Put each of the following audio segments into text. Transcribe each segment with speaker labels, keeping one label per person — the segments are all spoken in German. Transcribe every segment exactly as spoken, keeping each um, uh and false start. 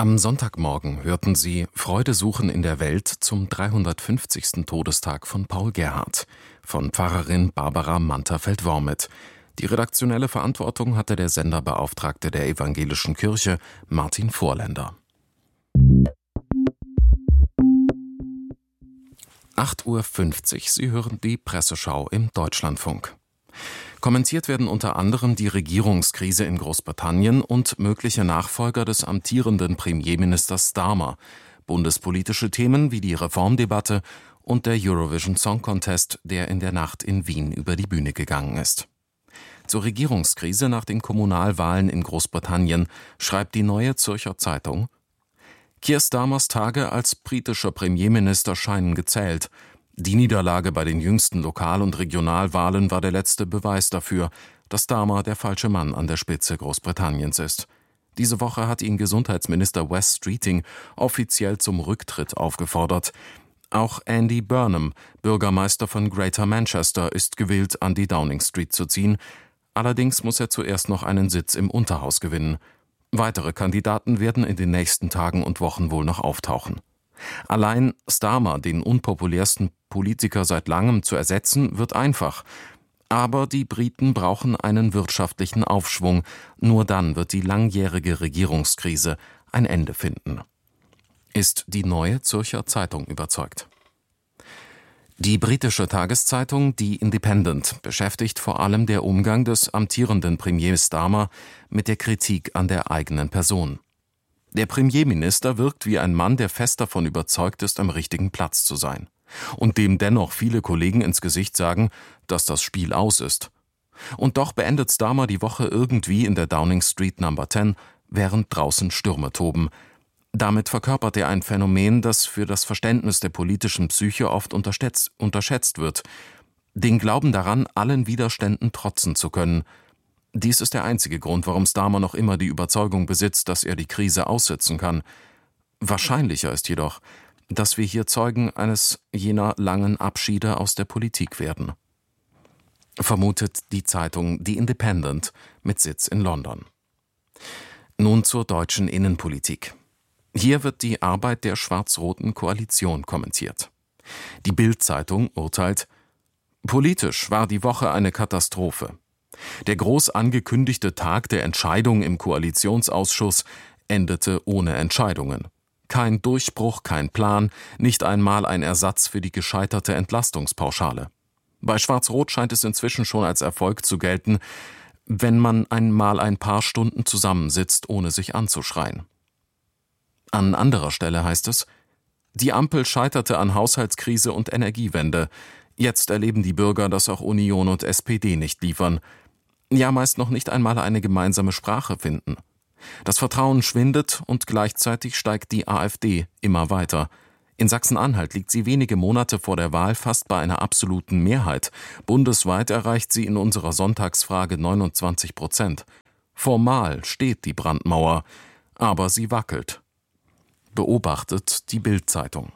Speaker 1: Am Sonntagmorgen hörten Sie Freude suchen in der Welt zum dreihundertfünfzigsten Todestag von Paul Gerhardt von Pfarrerin Barbara Mantherfeld-Wormit. Die redaktionelle Verantwortung hatte der Senderbeauftragte der Evangelischen Kirche, Martin Vorländer. acht Uhr fünfzig, Sie hören die Presseschau im Deutschlandfunk. Kommentiert werden unter anderem die Regierungskrise in Großbritannien und mögliche Nachfolger des amtierenden Premierministers Starmer, bundespolitische Themen wie die Reformdebatte und der Eurovision Song Contest, der in der Nacht in Wien über die Bühne gegangen ist. Zur Regierungskrise nach den Kommunalwahlen in Großbritannien schreibt die Neue Zürcher Zeitung: Keir Starmers Tage als britischer Premierminister scheinen gezählt. Die Niederlage bei den jüngsten Lokal- und Regionalwahlen war der letzte Beweis dafür, dass Starmer der falsche Mann an der Spitze Großbritanniens ist. Diese Woche hat ihn Gesundheitsminister Wes Streeting offiziell zum Rücktritt aufgefordert. Auch Andy Burnham, Bürgermeister von Greater Manchester, ist gewillt, an die Downing Street zu ziehen. Allerdings muss er zuerst noch einen Sitz im Unterhaus gewinnen. Weitere Kandidaten werden in den nächsten Tagen und Wochen wohl noch auftauchen. Allein Starmer, den unpopulärsten Politiker seit langem, zu ersetzen, wird einfach. Aber die Briten brauchen einen wirtschaftlichen Aufschwung. Nur dann wird die langjährige Regierungskrise ein Ende finden. Ist die Neue Zürcher Zeitung überzeugt. Die britische Tageszeitung The Independent beschäftigt vor allem der Umgang des amtierenden Premiers Starmer mit der Kritik an der eigenen Person. Der Premierminister wirkt wie ein Mann, der fest davon überzeugt ist, am richtigen Platz zu sein. Und dem dennoch viele Kollegen ins Gesicht sagen, dass das Spiel aus ist. Und doch beendet Starmer die Woche irgendwie in der Downing Street Number zehn, während draußen Stürme toben. Damit verkörpert er ein Phänomen, das für das Verständnis der politischen Psyche oft unterschätzt, unterschätzt wird. Den Glauben daran, allen Widerständen trotzen zu können. Dies ist der einzige Grund, warum Starmer noch immer die Überzeugung besitzt, dass er die Krise aussitzen kann. Wahrscheinlicher ist jedoch, dass wir hier Zeugen eines jener langen Abschiede aus der Politik werden. Vermutet die Zeitung The Independent mit Sitz in London. Nun zur deutschen Innenpolitik. Hier wird die Arbeit der schwarz-roten Koalition kommentiert. Die Bild-Zeitung urteilt: Politisch war die Woche eine Katastrophe. Der groß angekündigte Tag der Entscheidung im Koalitionsausschuss endete ohne Entscheidungen. Kein Durchbruch, kein Plan, nicht einmal ein Ersatz für die gescheiterte Entlastungspauschale. Bei Schwarz-Rot scheint es inzwischen schon als Erfolg zu gelten, wenn man einmal ein paar Stunden zusammensitzt, ohne sich anzuschreien. An anderer Stelle heißt es: Die Ampel scheiterte an Haushaltskrise und Energiewende. Jetzt erleben die Bürger, dass auch Union und S P D nicht liefern. Ja, meist noch nicht einmal eine gemeinsame Sprache finden. Das Vertrauen schwindet und gleichzeitig steigt die AfD immer weiter. In Sachsen-Anhalt liegt sie wenige Monate vor der Wahl fast bei einer absoluten Mehrheit. Bundesweit erreicht sie in unserer Sonntagsfrage neunundzwanzig Prozent. Formal steht die Brandmauer, aber sie wackelt. Beobachtet die Bild-Zeitung.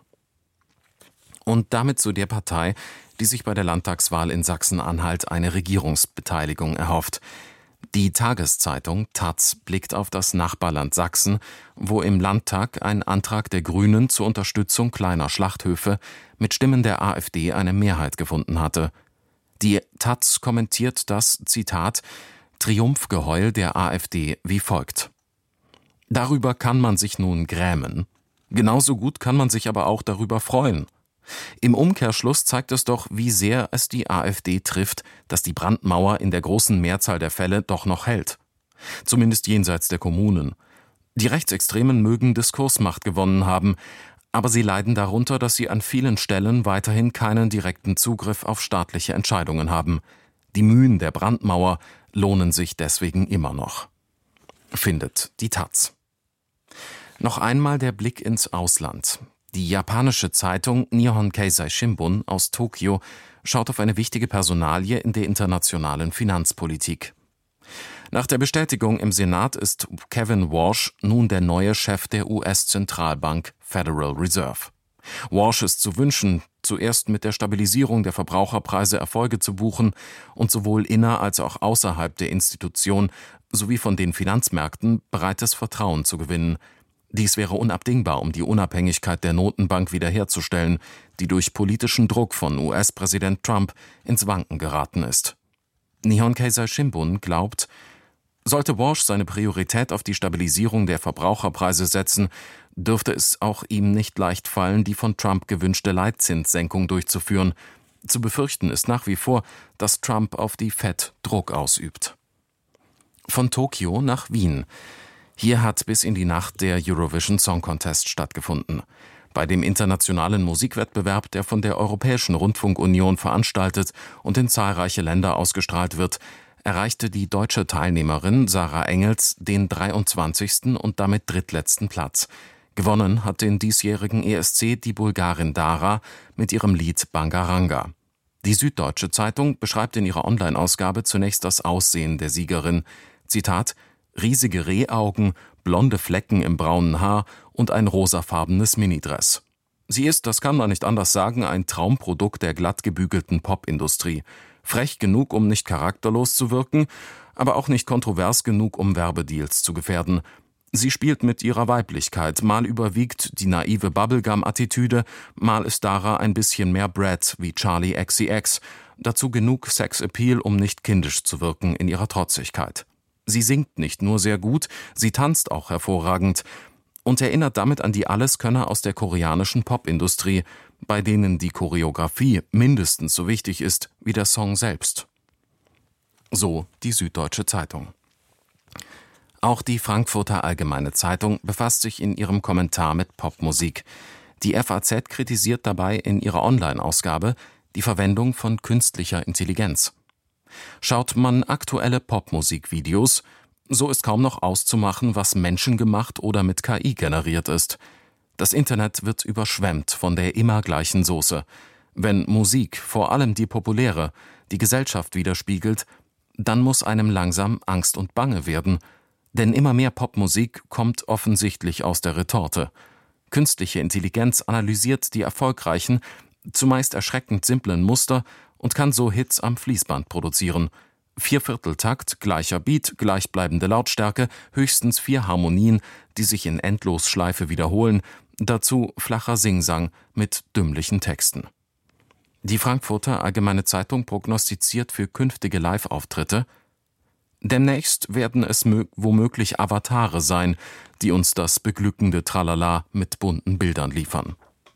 Speaker 1: Und damit zu der Partei, die sich bei der Landtagswahl in Sachsen-Anhalt eine Regierungsbeteiligung erhofft. Die Tageszeitung taz blickt auf das Nachbarland Sachsen, wo im Landtag ein Antrag der Grünen zur Unterstützung kleiner Schlachthöfe mit Stimmen der AfD eine Mehrheit gefunden hatte. Die taz kommentiert das, Zitat, Triumphgeheul der AfD wie folgt: Darüber kann man sich nun grämen. Genauso gut kann man sich aber auch darüber freuen. Im Umkehrschluss zeigt es doch, wie sehr es die AfD trifft, dass die Brandmauer in der großen Mehrzahl der Fälle doch noch hält. Zumindest jenseits der Kommunen. Die Rechtsextremen mögen Diskursmacht gewonnen haben, aber sie leiden darunter, dass sie an vielen Stellen weiterhin keinen direkten Zugriff auf staatliche Entscheidungen haben. Die Mühen der Brandmauer lohnen sich deswegen immer noch. Findet die taz. Noch einmal der Blick ins Ausland. Die japanische Zeitung Nihon Keizai Shimbun aus Tokio schaut auf eine wichtige Personalie in der internationalen Finanzpolitik. Nach der Bestätigung im Senat ist Kevin Walsh nun der neue Chef der U S-Zentralbank Federal Reserve. Walsh ist zu wünschen, zuerst mit der Stabilisierung der Verbraucherpreise Erfolge zu buchen und sowohl inner- als auch außerhalb der Institution sowie von den Finanzmärkten breites Vertrauen zu gewinnen. Dies wäre unabdingbar, um die Unabhängigkeit der Notenbank wiederherzustellen, die durch politischen Druck von U S-Präsident Trump ins Wanken geraten ist. Nihon Keizai Shimbun glaubt, sollte Walsh seine Priorität auf die Stabilisierung der Verbraucherpreise setzen, dürfte es auch ihm nicht leicht fallen, die von Trump gewünschte Leitzinssenkung durchzuführen. Zu befürchten ist nach wie vor, dass Trump auf die Fed Druck ausübt. Von Tokio nach Wien. Hier hat bis in die Nacht der Eurovision Song Contest stattgefunden. Bei dem internationalen Musikwettbewerb, der von der Europäischen Rundfunkunion veranstaltet und in zahlreiche Länder ausgestrahlt wird, erreichte die deutsche Teilnehmerin Sarah Engels den dreiundzwanzigsten und damit drittletzten Platz. Gewonnen hat den diesjährigen E S C die Bulgarin Dara mit ihrem Lied Bangaranga. Die Süddeutsche Zeitung beschreibt in ihrer Online-Ausgabe zunächst das Aussehen der Siegerin. Zitat: riesige Rehaugen, blonde Flecken im braunen Haar und ein rosafarbenes Minidress. Sie ist, das kann man nicht anders sagen, ein Traumprodukt der glatt gebügelten Popindustrie. Frech genug, um nicht charakterlos zu wirken, aber auch nicht kontrovers genug, um Werbedeals zu gefährden. Sie spielt mit ihrer Weiblichkeit, mal überwiegt die naive Bubblegum-Attitüde, mal ist Dara ein bisschen mehr Brad wie Charlie X C X, dazu genug Sexappeal, um nicht kindisch zu wirken in ihrer Trotzigkeit. Sie singt nicht nur sehr gut, sie tanzt auch hervorragend und erinnert damit an die Alleskönner aus der koreanischen Popindustrie, bei denen die Choreografie mindestens so wichtig ist wie der Song selbst. So die Süddeutsche Zeitung. Auch die Frankfurter Allgemeine Zeitung befasst sich in ihrem Kommentar mit Popmusik. Die F A Z kritisiert dabei in ihrer Online-Ausgabe die Verwendung von künstlicher Intelligenz. Schaut man aktuelle Popmusikvideos, so ist kaum noch auszumachen, was menschengemacht oder mit K I generiert ist. Das Internet wird überschwemmt von der immer gleichen Soße. Wenn Musik, vor allem die populäre, die Gesellschaft widerspiegelt, dann muss einem langsam Angst und Bange werden. Denn immer mehr Popmusik kommt offensichtlich aus der Retorte. Künstliche Intelligenz analysiert die erfolgreichen, zumeist erschreckend simplen Muster und kann so Hits am Fließband produzieren. Viervierteltakt, gleicher Beat, gleichbleibende Lautstärke, höchstens vier Harmonien, die sich in Endlosschleife wiederholen, dazu flacher Singsang mit dümmlichen Texten. Die Frankfurter Allgemeine Zeitung prognostiziert für künftige Live-Auftritte: demnächst werden es mö- womöglich Avatare sein, die uns das beglückende Tralala mit bunten Bildern liefern.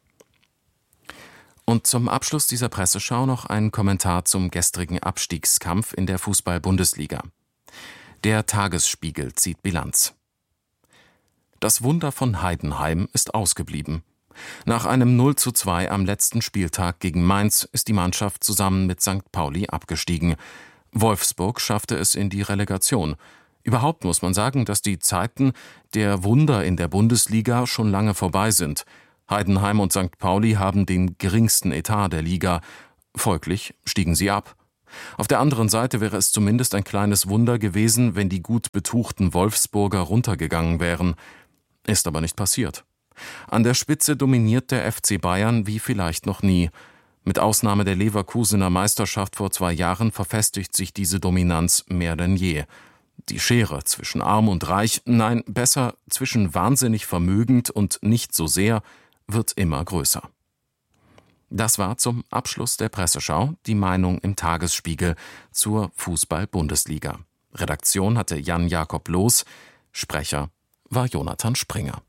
Speaker 1: Und zum Abschluss dieser Presseschau noch ein Kommentar zum gestrigen Abstiegskampf in der Fußball-Bundesliga. Der Tagesspiegel zieht Bilanz. Das Wunder von Heidenheim ist ausgeblieben. Nach einem null zu zwei am letzten Spieltag gegen Mainz ist die Mannschaft zusammen mit Sankt Pauli abgestiegen. Wolfsburg schaffte es in die Relegation. Überhaupt muss man sagen, dass die Zeiten der Wunder in der Bundesliga schon lange vorbei sind. Heidenheim und Sankt Pauli haben den geringsten Etat der Liga. Folglich stiegen sie ab. Auf der anderen Seite wäre es zumindest ein kleines Wunder gewesen, wenn die gut betuchten Wolfsburger runtergegangen wären. Ist aber nicht passiert. An der Spitze dominiert der F C Bayern wie vielleicht noch nie. Mit Ausnahme der Leverkusener Meisterschaft vor zwei Jahren verfestigt sich diese Dominanz mehr denn je. Die Schere zwischen Arm und Reich, nein, besser zwischen wahnsinnig vermögend und nicht so sehr, wird immer größer. Das war zum Abschluss der Presseschau die Meinung im Tagesspiegel zur Fußball-Bundesliga. Redaktion hatte Jan-Jakob Loos, Sprecher war Jonathan Springer.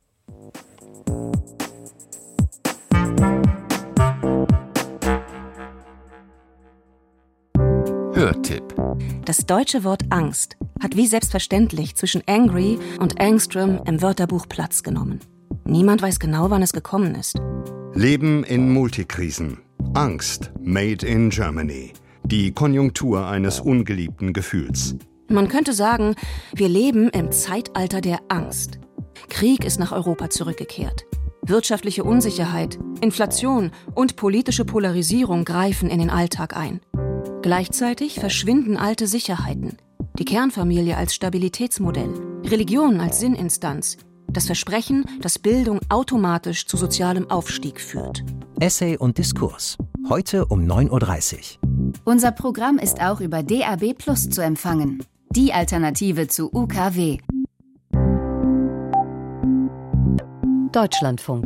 Speaker 2: Hörtipp.
Speaker 3: Das deutsche Wort Angst hat wie selbstverständlich zwischen angry und Angstrom im Wörterbuch Platz genommen. Niemand weiß genau, wann es gekommen ist.
Speaker 2: Leben in Multikrisen. Angst, made in Germany. Die Konjunktur eines ungeliebten Gefühls.
Speaker 3: Man könnte sagen, wir leben im Zeitalter der Angst. Krieg ist nach Europa zurückgekehrt. Wirtschaftliche Unsicherheit, Inflation und politische Polarisierung greifen in den Alltag ein. Gleichzeitig verschwinden alte Sicherheiten. Die Kernfamilie als Stabilitätsmodell, Religion als Sinninstanz, das Versprechen, dass Bildung automatisch zu sozialem Aufstieg führt.
Speaker 4: Essay und Diskurs. Heute um neun Uhr dreißig.
Speaker 5: Unser Programm ist auch über D A B Plus zu empfangen. Die Alternative zu U K W.
Speaker 6: Deutschlandfunk.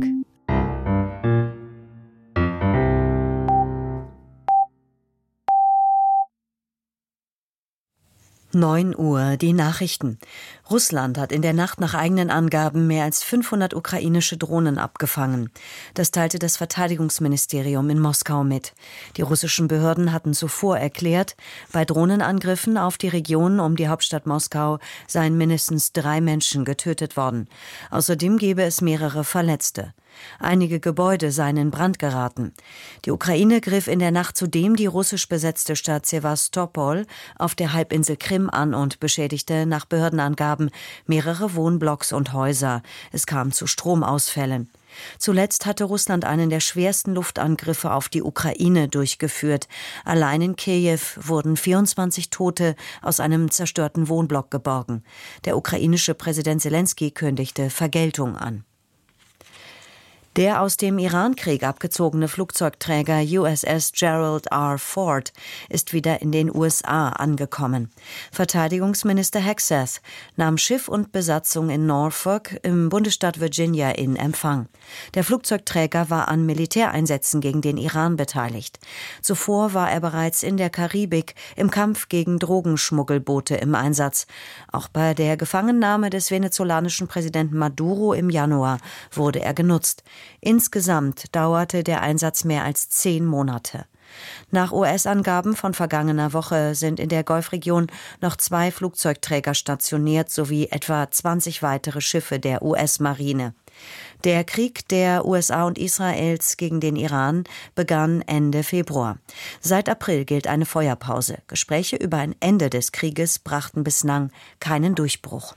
Speaker 7: neun Uhr, die Nachrichten. Russland hat in der Nacht nach eigenen Angaben mehr als fünfhundert ukrainische Drohnen abgefangen. Das teilte das Verteidigungsministerium in Moskau mit. Die russischen Behörden hatten zuvor erklärt, bei Drohnenangriffen auf die Region um die Hauptstadt Moskau seien mindestens drei Menschen getötet worden. Außerdem gebe es mehrere Verletzte. Einige Gebäude seien in Brand geraten. Die Ukraine griff in der Nacht zudem die russisch besetzte Stadt Sewastopol auf der Halbinsel Krim an und beschädigte nach Behördenangaben mehrere Wohnblocks und Häuser. Es kam zu Stromausfällen. Zuletzt hatte Russland einen der schwersten Luftangriffe auf die Ukraine durchgeführt. Allein in Kiew wurden vierundzwanzig Tote aus einem zerstörten Wohnblock geborgen. Der ukrainische Präsident Selenskyj kündigte Vergeltung an. Der aus dem Irankrieg abgezogene Flugzeugträger U S S Gerald R. Ford ist wieder in den U S A angekommen. Verteidigungsminister Hegseth nahm Schiff und Besatzung in Norfolk im Bundesstaat Virginia in Empfang. Der Flugzeugträger war an Militäreinsätzen gegen den Iran beteiligt. Zuvor war er bereits in der Karibik im Kampf gegen Drogenschmuggelboote im Einsatz. Auch bei der Gefangennahme des venezolanischen Präsidenten Maduro im Januar wurde er genutzt. Insgesamt dauerte der Einsatz mehr als zehn Monate. Nach U S-Angaben von vergangener Woche sind in der Golfregion noch zwei Flugzeugträger stationiert sowie etwa zwanzig weitere Schiffe der U S-Marine. Der Krieg der U S A und Israels gegen den Iran begann Ende Februar. Seit April gilt eine Feuerpause. Gespräche über ein Ende des Krieges brachten bislang keinen Durchbruch.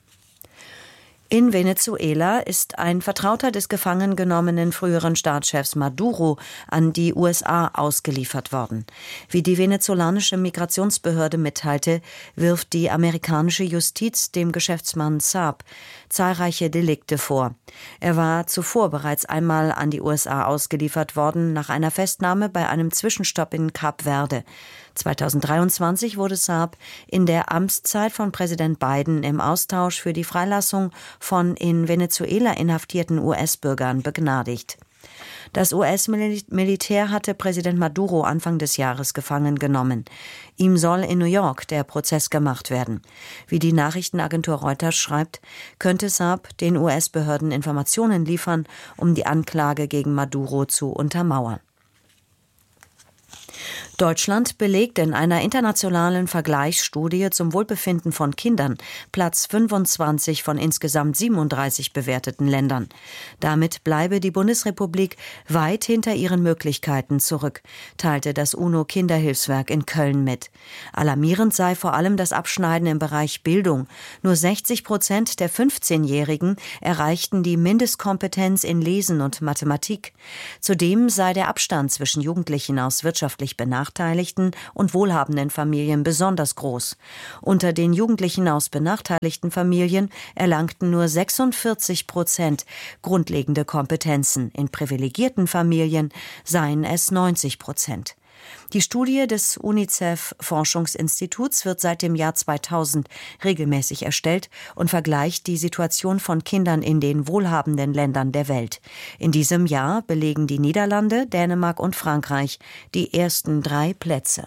Speaker 7: In Venezuela ist ein Vertrauter des gefangen genommenen früheren Staatschefs Maduro an die U S A ausgeliefert worden. Wie die venezolanische Migrationsbehörde mitteilte, wirft die amerikanische Justiz dem Geschäftsmann Saab zahlreiche Delikte vor. Er war zuvor bereits einmal an die U S A ausgeliefert worden, nach einer Festnahme bei einem Zwischenstopp in Kap Verde. zweitausenddreiundzwanzig wurde Saab in der Amtszeit von Präsident Biden im Austausch für die Freilassung von in Venezuela inhaftierten U S-Bürgern begnadigt. Das U S-Militär hatte Präsident Maduro Anfang des Jahres gefangen genommen. Ihm soll in New York der Prozess gemacht werden. Wie die Nachrichtenagentur Reuters schreibt, könnte Saab den U S-Behörden Informationen liefern, um die Anklage gegen Maduro zu untermauern. Deutschland belegt in einer internationalen Vergleichsstudie zum Wohlbefinden von Kindern Platz fünfundzwanzig von insgesamt siebenunddreißig bewerteten Ländern. Damit bleibe die Bundesrepublik weit hinter ihren Möglichkeiten zurück, teilte das UNO-Kinderhilfswerk in Köln mit. Alarmierend sei vor allem das Abschneiden im Bereich Bildung. Nur sechzig Prozent der fünfzehnjährigen erreichten die Mindestkompetenz in Lesen und Mathematik. Zudem sei der Abstand zwischen Jugendlichen aus wirtschaftlich benachteiligten und wohlhabenden Familien besonders groß. Unter den Jugendlichen aus benachteiligten Familien erlangten nur sechsundvierzig Prozent grundlegende Kompetenzen. In privilegierten Familien seien es neunzig Prozent. Die Studie des UNICEF-Forschungsinstituts wird seit dem Jahr zweitausend regelmäßig erstellt und vergleicht die Situation von Kindern in den wohlhabenden Ländern der Welt. In diesem Jahr belegen die Niederlande, Dänemark und Frankreich die ersten drei Plätze.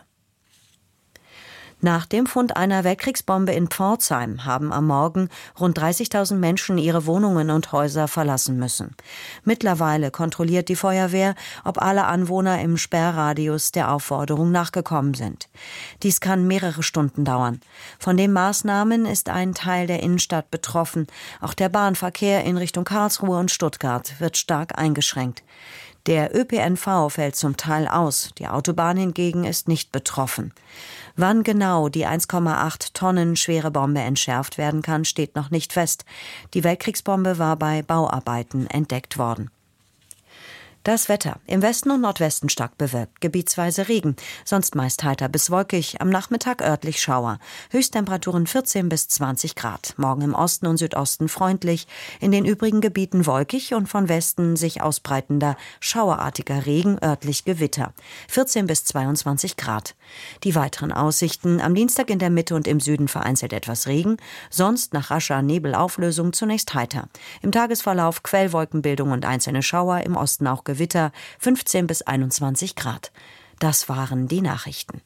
Speaker 7: Nach dem Fund einer Weltkriegsbombe in Pforzheim haben am Morgen rund dreißigtausend Menschen ihre Wohnungen und Häuser verlassen müssen. Mittlerweile kontrolliert die Feuerwehr, ob alle Anwohner im Sperrradius der Aufforderung nachgekommen sind. Dies kann mehrere Stunden dauern. Von den Maßnahmen ist ein Teil der Innenstadt betroffen. Auch der Bahnverkehr in Richtung Karlsruhe und Stuttgart wird stark eingeschränkt. Der Ö P N V fällt zum Teil aus, die Autobahn hingegen ist nicht betroffen. Wann genau die eins Komma acht Tonnen schwere Bombe entschärft werden kann, steht noch nicht fest. Die Weltkriegsbombe war bei Bauarbeiten entdeckt worden. Das Wetter. Im Westen und Nordwesten stark bewölkt, gebietsweise Regen. Sonst meist heiter bis wolkig, am Nachmittag örtlich Schauer. Höchsttemperaturen vierzehn bis zwanzig Grad. Morgen im Osten und Südosten freundlich. In den übrigen Gebieten wolkig und von Westen sich ausbreitender, schauerartiger Regen, örtlich Gewitter. vierzehn bis zweiundzwanzig Grad. Die weiteren Aussichten. Am Dienstag in der Mitte und im Süden vereinzelt etwas Regen. Sonst nach rascher Nebelauflösung zunächst heiter. Im Tagesverlauf Quellwolkenbildung und einzelne Schauer, im Osten auch Gewitter, fünfzehn bis einundzwanzig Grad. Das waren die Nachrichten.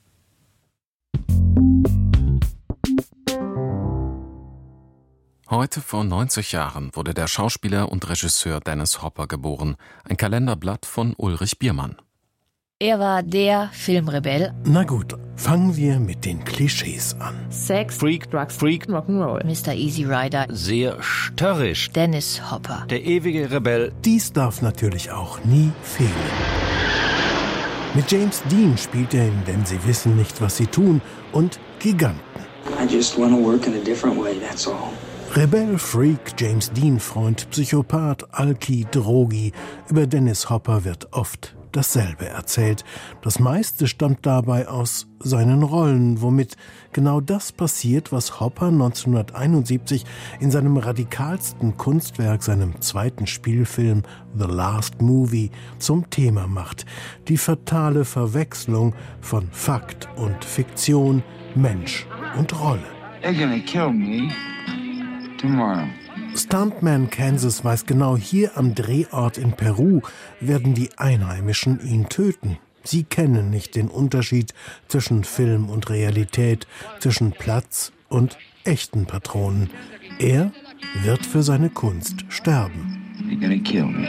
Speaker 1: Heute vor neunzig Jahren wurde der Schauspieler und Regisseur Dennis Hopper geboren. Ein Kalenderblatt von Ulrich Biermann.
Speaker 6: Er war der Filmrebell.
Speaker 8: Na gut, fangen wir mit den Klischees an.
Speaker 6: Sex,
Speaker 9: Freak, Drugs, Freak,
Speaker 6: Rock'n'Roll. Mister Easy Rider.
Speaker 9: Sehr störrisch.
Speaker 6: Dennis Hopper.
Speaker 9: Der ewige Rebell.
Speaker 8: Dies darf natürlich auch nie fehlen. Mit James Dean spielt er in Denn sie wissen nicht, was sie tun und Giganten.
Speaker 10: I just want to work in a different way, that's all.
Speaker 8: Rebell, Freak, James Dean-Freund, Psychopath, Alki, Drogi. Über Dennis Hopper wird oft dasselbe erzählt. Das meiste stammt dabei aus seinen Rollen, womit genau das passiert, was Hopper neunzehnhunderteinundsiebzig in seinem radikalsten Kunstwerk, seinem zweiten Spielfilm The Last Movie, zum Thema macht. Die fatale Verwechslung von Fakt und Fiktion, Mensch und Rolle.
Speaker 11: They're gonna kill me tomorrow.
Speaker 8: Stuntman Kansas weiß genau, hier am Drehort in Peru werden die Einheimischen ihn töten. Sie kennen nicht den Unterschied zwischen Film und Realität, zwischen Platz und echten Patronen. Er wird für seine Kunst sterben.
Speaker 11: They're gonna kill me.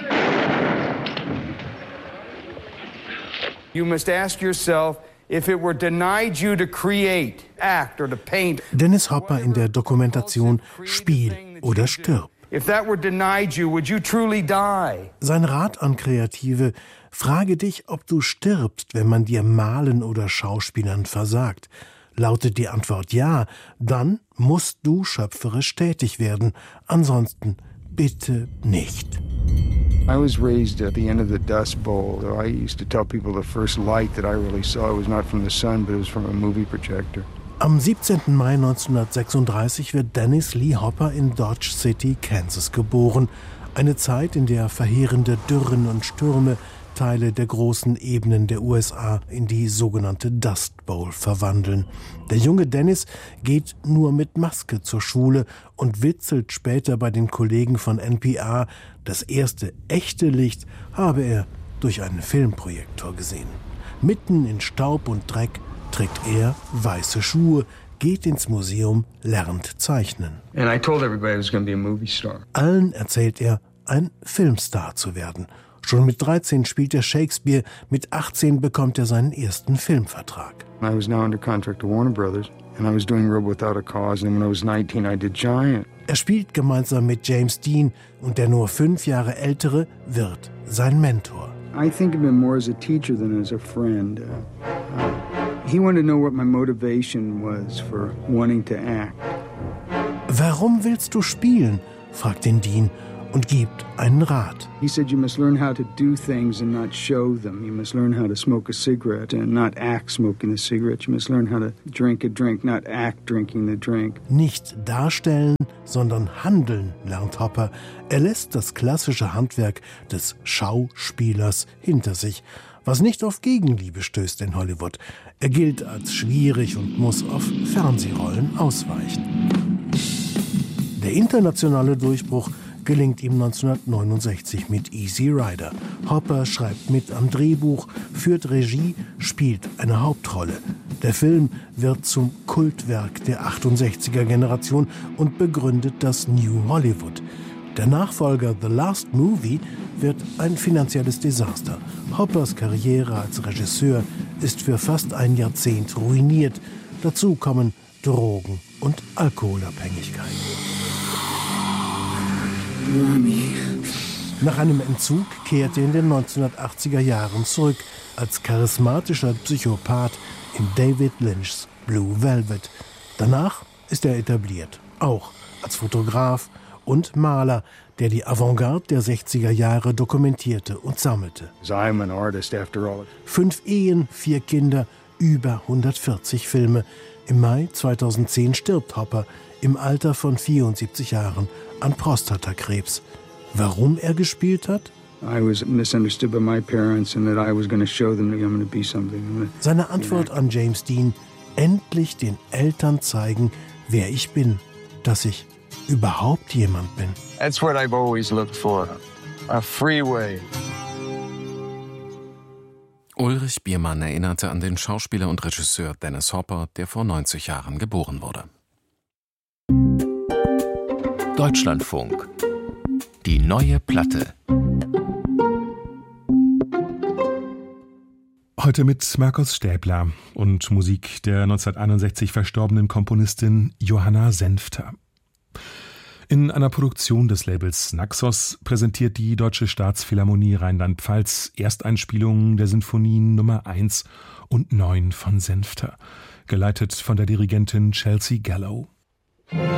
Speaker 12: You must ask yourself, if it were denied you to create, act or to paint.
Speaker 8: Dennis Hopper in der Dokumentation Spiel oder stirb.
Speaker 12: If that were denied you, would you truly die?
Speaker 8: Sein Rat an Kreative: Frage dich, ob du stirbst, wenn man dir Malen oder Schauspielern versagt. Lautet die Antwort ja, dann musst du schöpferisch tätig werden. Ansonsten bitte nicht.
Speaker 11: I was raised at the end of the Dust Bowl. I used to tell people the first light that I really saw was not from the sun, but it was from a movie projector.
Speaker 8: Am siebzehnten Mai neunzehnhundertsechsunddreißig wird Dennis Lee Hopper in Dodge City, Kansas geboren. Eine Zeit, in der verheerende Dürren und Stürme Teile der großen Ebenen der U S A in die sogenannte Dust Bowl verwandeln. Der junge Dennis geht nur mit Maske zur Schule und witzelt später bei den Kollegen von N P R, das erste echte Licht habe er durch einen Filmprojektor gesehen. Mitten in Staub und Dreck trägt er weiße Schuhe, geht ins Museum, lernt zeichnen.
Speaker 11: And I told everybody I was going to be a movie star.
Speaker 8: Allen erzählt er, ein Filmstar zu werden. Schon mit dreizehn spielt er Shakespeare, mit achtzehn bekommt er seinen ersten Filmvertrag.
Speaker 11: I was now under contract to Warner Brothers and I was doing Rebel Without a Cause, and when I was nineteen I did Giant.
Speaker 8: Er spielt gemeinsam mit James Dean und der nur fünf Jahre ältere wird sein Mentor.
Speaker 11: I think of him more as a teacher than as a friend. Uh, uh, he wanted to know what my motivation was for wanting to act.
Speaker 8: Warum willst du spielen? Fragt ihn Dean und gibt einen Rat.
Speaker 11: He said you must learn how to do things and not show them. You must learn how to smoke a cigarette and not act smoking the cigarette. You must learn how to drink a drink, not act drinking the drink.
Speaker 8: Nicht darstellen, sondern handeln, lernt Hopper. Er lässt das klassische Handwerk des Schauspielers hinter sich, was nicht auf Gegenliebe stößt in Hollywood. Er gilt als schwierig und muss auf Fernsehrollen ausweichen. Der internationale Durchbruch gelingt ihm neunzehnhundertneunundsechzig mit Easy Rider. Hopper schreibt mit am Drehbuch, führt Regie, spielt eine Hauptrolle. Der Film wird zum Kultwerk der achtundsechziger Generation und begründet das New Hollywood. Der Nachfolger The Last Movie wird ein finanzielles Desaster. Hoppers Karriere als Regisseur ist für fast ein Jahrzehnt ruiniert. Dazu kommen Drogen- und Alkoholabhängigkeit. Nach einem Entzug kehrt er in den neunzehnhundertachtziger Jahren zurück als charismatischer Psychopath in David Lynchs Blue Velvet. Danach ist er etabliert, auch als Fotograf und Maler, der die Avantgarde der sechziger Jahre dokumentierte und sammelte.
Speaker 11: I'm an artist after all.
Speaker 8: Fünf Ehen, vier Kinder, über hundertvierzig Filme. Im Mai zweitausendzehn stirbt Hopper im Alter von vierundsiebzig Jahren an Prostatakrebs. Warum er gespielt hat?
Speaker 11: I was misunderstood by my parents and that I was going to show them that I'm going to be something.
Speaker 8: Seine Antwort an James Dean: endlich den Eltern zeigen, wer ich bin, dass ich überhaupt jemand bin.
Speaker 13: That's what I've always looked for. A freeway.
Speaker 1: Ulrich Biermann erinnerte an den Schauspieler und Regisseur Dennis Hopper, der vor neunzig Jahren geboren wurde.
Speaker 14: Deutschlandfunk. Die neue Platte.
Speaker 15: Heute mit Markus Stäbler und Musik der neunzehnhunderteinundsechzig verstorbenen Komponistin Johanna Senfter. In einer Produktion des Labels Naxos präsentiert die Deutsche Staatsphilharmonie Rheinland-Pfalz Ersteinspielungen der Sinfonien Nummer eins und neun von Senfter, geleitet von der Dirigentin Chelsea Gallo.